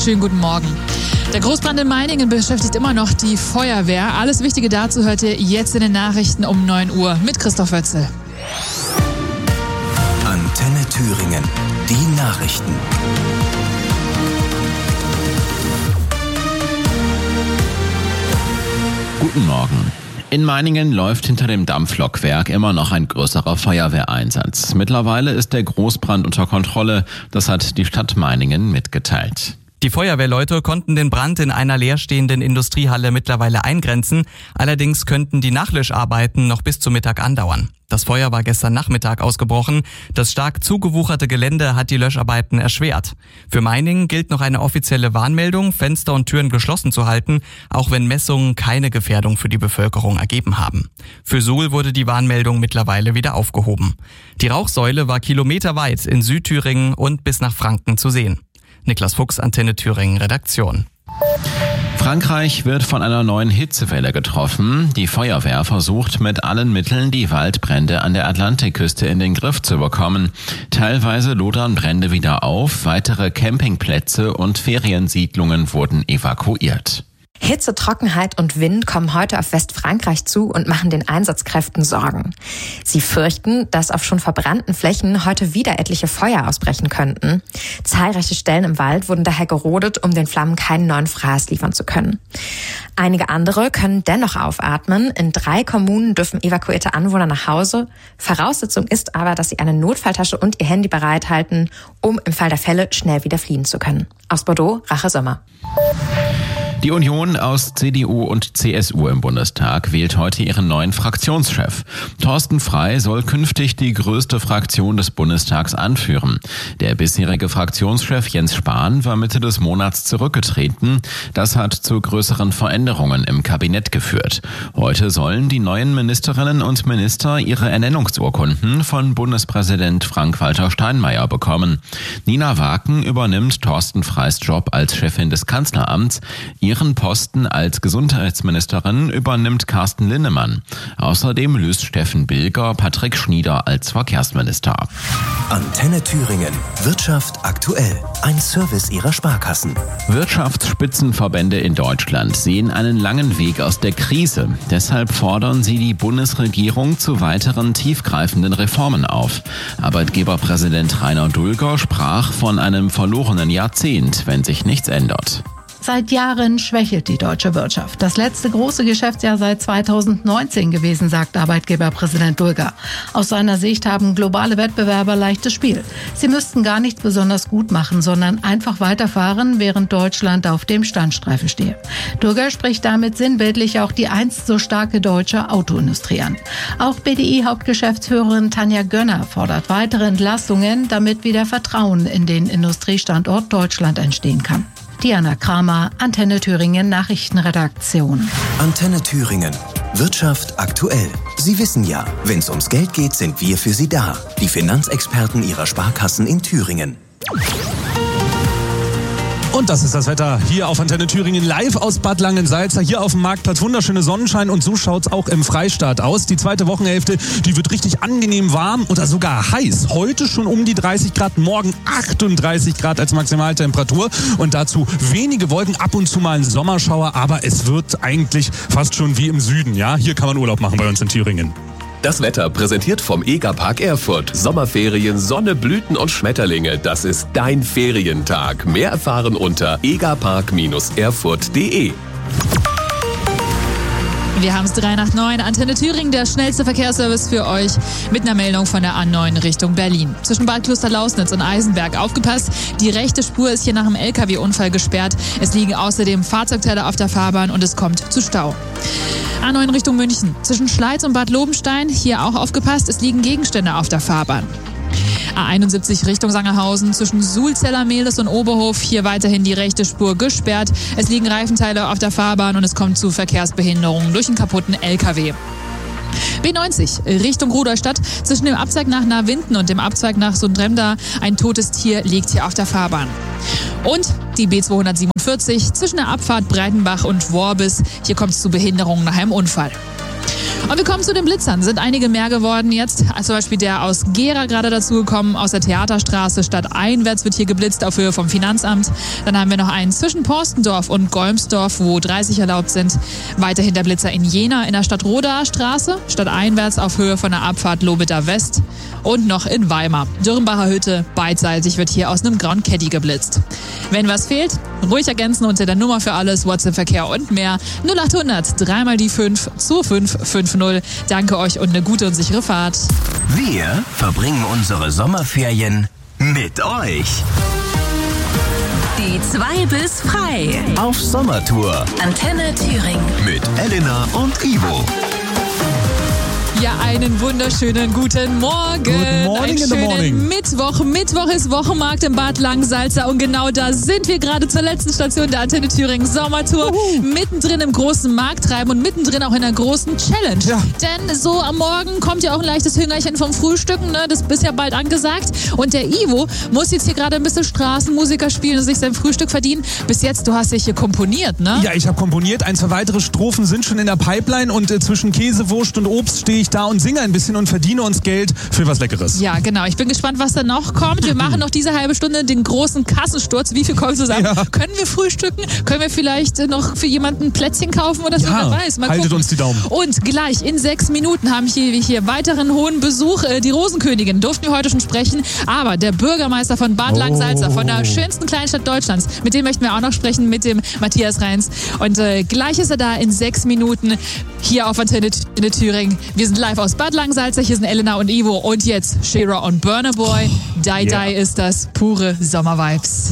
Schönen guten Morgen. Der Großbrand in Meiningen beschäftigt immer noch die Feuerwehr. Alles Wichtige dazu hört ihr jetzt in den Nachrichten um 9 Uhr mit Christoph Wötzel. Antenne Thüringen, die Nachrichten. Guten Morgen. In Meiningen läuft hinter dem Dampflokwerk immer noch ein größerer Feuerwehreinsatz. Mittlerweile ist der Großbrand unter Kontrolle. Das hat die Stadt Meiningen mitgeteilt. Die Feuerwehrleute konnten den Brand in einer leerstehenden Industriehalle mittlerweile eingrenzen. Allerdings könnten die Nachlöscharbeiten noch bis zum Mittag andauern. Das Feuer war gestern Nachmittag ausgebrochen. Das stark zugewucherte Gelände hat die Löscharbeiten erschwert. Für Meiningen gilt noch eine offizielle Warnmeldung, Fenster und Türen geschlossen zu halten, auch wenn Messungen keine Gefährdung für die Bevölkerung ergeben haben. Für Suhl wurde die Warnmeldung mittlerweile wieder aufgehoben. Die Rauchsäule war kilometerweit in Südthüringen und bis nach Franken zu sehen. Niklas Fuchs, Antenne Thüringen, Redaktion. Frankreich wird von einer neuen Hitzewelle getroffen. Die Feuerwehr versucht mit allen Mitteln, die Waldbrände an der Atlantikküste in den Griff zu bekommen. Teilweise lodern Brände wieder auf, weitere Campingplätze und Feriensiedlungen wurden evakuiert. Hitze, Trockenheit und Wind kommen heute auf Westfrankreich zu und machen den Einsatzkräften Sorgen. Sie fürchten, dass auf schon verbrannten Flächen heute wieder etliche Feuer ausbrechen könnten. Zahlreiche Stellen im Wald wurden daher gerodet, um den Flammen keinen neuen Fraß liefern zu können. Einige andere können dennoch aufatmen. In 3 Kommunen dürfen evakuierte Anwohner nach Hause. Voraussetzung ist aber, dass sie eine Notfalltasche und ihr Handy bereithalten, um im Fall der Fälle schnell wieder fliehen zu können. Aus Bordeaux, Rache Sommer. Die Union aus CDU und CSU im Bundestag wählt heute ihren neuen Fraktionschef. Thorsten Frey soll künftig die größte Fraktion des Bundestags anführen. Der bisherige Fraktionschef Jens Spahn war Mitte des Monats zurückgetreten. Das hat zu größeren Veränderungen im Kabinett geführt. Heute sollen die neuen Ministerinnen und Minister ihre Ernennungsurkunden von Bundespräsident Frank-Walter Steinmeier bekommen. Nina Waken übernimmt Thorsten Freys Job als Chefin des Kanzleramts. Ihren Posten als Gesundheitsministerin übernimmt Carsten Linnemann. Außerdem löst Steffen Bilger Patrick Schnieder als Verkehrsminister. Antenne Thüringen. Wirtschaft aktuell. Ein Service ihrer Sparkassen. Wirtschaftsspitzenverbände in Deutschland sehen einen langen Weg aus der Krise. Deshalb fordern sie die Bundesregierung zu weiteren tiefgreifenden Reformen auf. Arbeitgeberpräsident Rainer Dulger sprach von einem verlorenen Jahrzehnt, wenn sich nichts ändert. Seit Jahren schwächelt die deutsche Wirtschaft. Das letzte große Geschäftsjahr sei 2019 gewesen, sagt Arbeitgeberpräsident Dulger. Aus seiner Sicht haben globale Wettbewerber leichtes Spiel. Sie müssten gar nichts besonders gut machen, sondern einfach weiterfahren, während Deutschland auf dem Standstreifen stehe. Dulger spricht damit sinnbildlich auch die einst so starke deutsche Autoindustrie an. Auch BDI-Hauptgeschäftsführerin Tanja Gönner fordert weitere Entlastungen, damit wieder Vertrauen in den Industriestandort Deutschland entstehen kann. Diana Kramer, Antenne Thüringen Nachrichtenredaktion. Antenne Thüringen. Wirtschaft aktuell. Sie wissen ja, wenn es ums Geld geht, sind wir für Sie da. Die Finanzexperten Ihrer Sparkassen in Thüringen. Und das ist das Wetter hier auf Antenne Thüringen live aus Bad Langensalza, hier auf dem Marktplatz. Wunderschöne Sonnenschein und so schaut's auch im Freistaat aus. Die zweite Wochenhälfte, die wird richtig angenehm warm oder sogar heiß. Heute schon um die 30 Grad, morgen 38 Grad als Maximaltemperatur und dazu wenige Wolken, ab und zu mal ein Sommerschauer, aber es wird eigentlich fast schon wie im Süden. Ja, hier kann man Urlaub machen bei uns in Thüringen. Das Wetter präsentiert vom EGA-Park Erfurt. Sommerferien, Sonne, Blüten und Schmetterlinge. Das ist dein Ferientag. Mehr erfahren unter egapark-erfurt.de. Wir haben es 3 nach 9. Antenne Thüringen, der schnellste Verkehrsservice für euch mit einer Meldung von der A9 Richtung Berlin. Zwischen Bad Klosterlausnitz und Eisenberg aufgepasst. Die rechte Spur ist hier nach einem LKW-Unfall gesperrt. Es liegen außerdem Fahrzeugteile auf der Fahrbahn und es kommt zu Stau. A9 Richtung München. Zwischen Schleiz und Bad Lobenstein, hier auch aufgepasst, es liegen Gegenstände auf der Fahrbahn. A71 Richtung Sangerhausen, zwischen Sulzeller, Mehlis und Oberhof, hier weiterhin die rechte Spur gesperrt. Es liegen Reifenteile auf der Fahrbahn und es kommt zu Verkehrsbehinderungen durch einen kaputten LKW. B90 Richtung Rudolstadt, zwischen dem Abzweig nach Nawinden und dem Abzweig nach Sundremda. Ein totes Tier liegt hier auf der Fahrbahn. Und die B247 zwischen der Abfahrt Breitenbach und Worbis. Hier kommt es zu Behinderungen nach einem Unfall. Und wir kommen zu den Blitzern. Sind einige mehr geworden jetzt. Zum Beispiel der aus Gera gerade dazugekommen, aus der Theaterstraße. Stadteinwärts wird hier geblitzt auf Höhe vom Finanzamt. Dann haben wir noch einen zwischen Porstendorf und Golmsdorf, wo 30 erlaubt sind. Weiterhin der Blitzer in Jena in der Stadtrodaer Straße. Stadteinwärts auf Höhe von der Abfahrt Lobiter West. Und noch in Weimar. Dürrenbacher Hütte, beidseitig wird hier aus einem grauen Caddy geblitzt. Wenn was fehlt, ruhig ergänzen unter der Nummer für alles, WhatsApp-Verkehr und mehr. 0800 3 mal die 5 2550. Danke euch und eine gute und sichere Fahrt. Wir verbringen unsere Sommerferien mit euch. Die 2 bis frei. Auf Sommertour Antenne Thüringen. mit Elena und Ivo. Ja, einen wunderschönen guten Morgen. Good morning Einen in the schönen morning. Mittwoch. Mittwoch ist Wochenmarkt im Bad Langensalza und genau da sind wir gerade zur letzten Station der Antenne Thüringen Sommertour. Mittendrin im großen Markttreiben und mittendrin auch in der großen Challenge. Ja. Denn so am Morgen kommt ja auch ein leichtes Hüngerchen vom Frühstücken, ne? Das ist ja bald angesagt. Und der Ivo muss jetzt hier gerade ein bisschen Straßenmusiker spielen und sich sein Frühstück verdienen. Bis jetzt, du hast dich hier komponiert, ne? Ja, ich habe komponiert. 1, 2 weitere Strophen sind schon in der Pipeline und zwischen Käsewurst und Obst stehe ich da und singe ein bisschen und verdiene uns Geld für was Leckeres. Ja, genau. Ich bin gespannt, was da noch kommt. Wir machen noch diese halbe Stunde den großen Kassensturz. Wie viel kommt zusammen? Ja. Können wir frühstücken? Können wir vielleicht noch für jemanden ein Plätzchen kaufen oder so? Ja, Wer weiß. Mal haltet gucken. uns die Daumen. Und gleich in 6 Minuten haben wir hier weiteren hohen Besuch. Die Rosenkönigin durften wir heute schon sprechen. Aber der Bürgermeister von Bad Langensalza, von der schönsten Kleinstadt Deutschlands, mit dem möchten wir auch noch sprechen, mit dem Matthias Reins. Und gleich ist er da in 6 Minuten hier auf Antenne Thüringen. Wir sind live aus Bad Langensalza. Hier sind Elena und Ivo. Und jetzt Shira und Burna Boy. Die ist das pure Sommervibes.